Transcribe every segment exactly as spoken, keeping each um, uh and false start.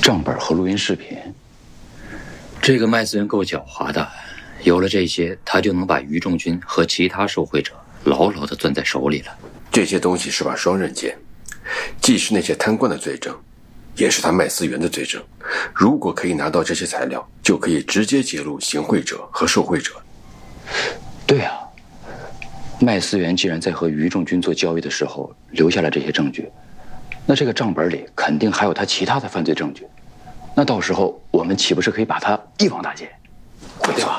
账本和录音视频。 这个麦思源够狡猾的，有了这些，他就能把于仲军和其他受贿者牢牢地攥在手里了。 这些东西是把双刃剑，既是那些贪官的罪证，也是他麦思源的罪证。如果可以拿到这些材料，就可以直接揭露行贿者和受贿者。 对啊，麦思源既然在和于仲军做交易的时候留下了这些证据，那这个账本里肯定还有他其他的犯罪证据。那到时候我们岂不是可以把他一网打尽？对吧？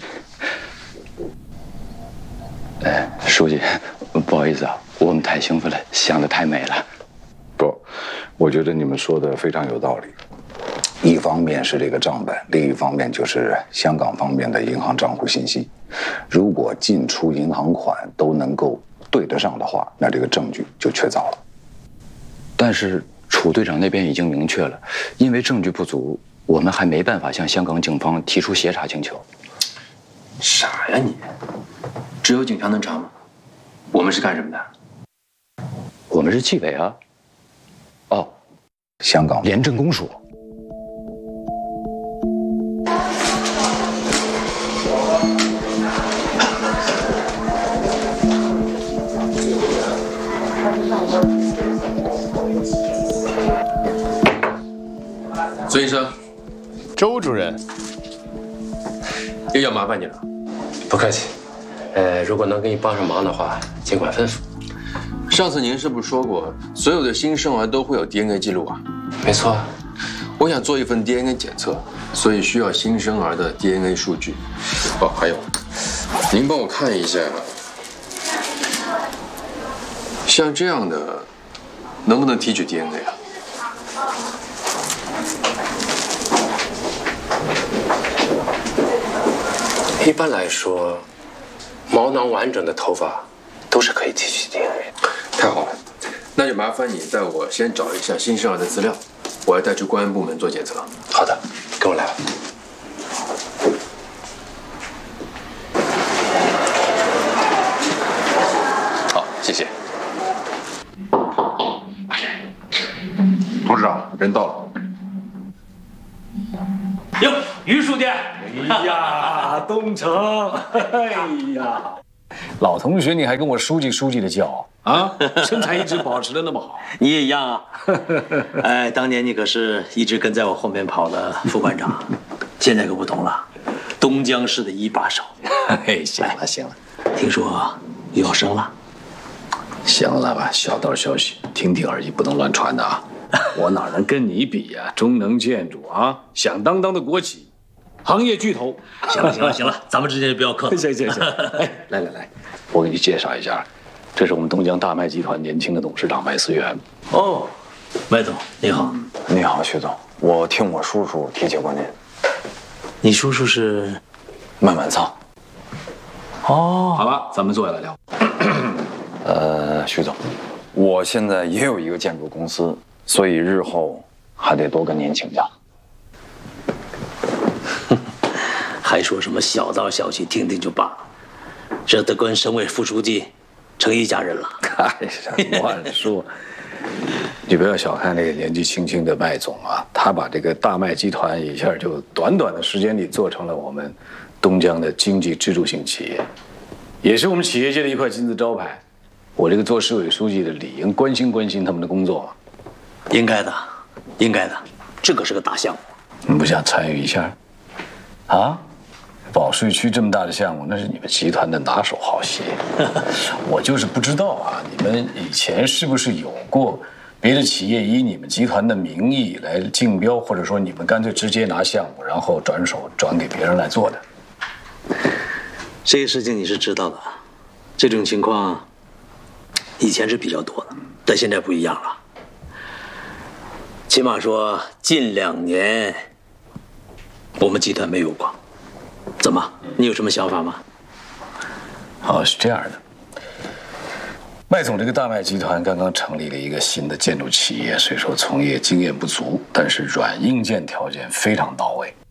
哎，书记，不好意思啊，我们太兴奋了，想得太美了。 不，我觉得你们说的非常有道理。一方面是这个账本，另一方面就是香港方面的银行账户信息。如果进出银行款都能够对得上的话，那这个证据就确凿了。 但是楚队长那边已经明确了，因为证据不足，我们还没办法向香港警方提出协查请求。 傻呀你！只有警察能查吗？我们是干什么的？ 我们是纪委啊。哦， 香港廉政公署。 孙医生， 周主任， 又要麻烦你了。 不客气。呃，如果能给你帮上忙的话，尽管吩咐。 上次您是不是说过，所有的新生儿都会有 D N A 记录啊？ 没错。 我想做一份 D N A 检测，所以需要新生儿的 D N A 数据。哦，还有，您帮我看一下，像这样的，能不能提取 D N A 啊？ 一般来说，毛囊完整的头发都是可以提取 D N A 的。 太好了，那就麻烦你带我先找一下新生儿的资料，我要带去公安部门做检测。 好的，跟我来。 好，谢谢。 董事长，人到了。 哟，于书记！哎呀，东城！哎呀， 老同学，你还跟我书记书记的叫啊？身材一直保持的那么好。 你也一样啊！哎，当年你可是一直跟在我后面跑的副馆长，现在可不同了，东江市的一把手。 嘿，行了行了， 听说又要升了。 行了吧，小道消息，听听而已，不能乱传的啊。我哪能跟你比呀、啊？中能建筑啊，响当当的国企，行业巨头。 行了行了行了，咱们之间就不要客气。 行行行，哎，来来来，我给你介绍一下，这是我们东江大麦集团年轻的董事长麦思源。 哦，麦总你好。 你好，徐总，我听我叔叔提起过您。 你叔叔是麦满仓。 哦，好了，咱们坐下来聊。 呃，徐总，我现在也有一个建筑公司。所以日后还得多跟您请教。 还说什么小道消息，听听就罢了，这都跟省委副书记成一家人了。 哎呀，乱说！你不要小看那个年纪轻轻的麦总啊，他把这个大麦集团一下就短短的时间里做成了我们东江的经济支柱性企业，也是我们企业界的一块金字招牌。我这个做市委书记的理应关心关心他们的工作嘛。 应该的，应该的，这可是个大项目。 你不想参与一下？啊？保税区这么大的项目，那是你们集团的拿手好戏。我就是不知道啊，你们以前是不是有过别的企业以你们集团的名义来竞标，或者说你们干脆直接拿项目，然后转手转给别人来做的？ 这个事情你是知道的，这种情况以前是比较多的，但现在不一样了。起码说近两年我们集团没有过。怎么，你有什么想法吗？ 哦，是这样的，麦总这个大麦集团刚刚成立了一个新的建筑企业，虽说从业经验不足，但是软硬件条件非常到位。